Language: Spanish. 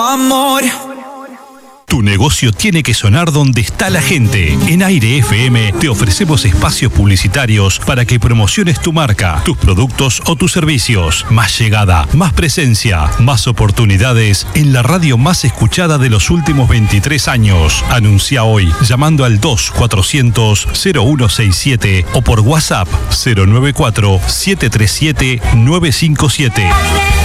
Amor. Tu negocio tiene que sonar donde está la gente. En Aire FM te ofrecemos espacios publicitarios para que promociones tu marca, tus productos o tus servicios. Más llegada, más presencia, más oportunidades en la radio más escuchada de los últimos 23 años. Anuncia hoy llamando al 2400-0167 o por WhatsApp 094-737-957.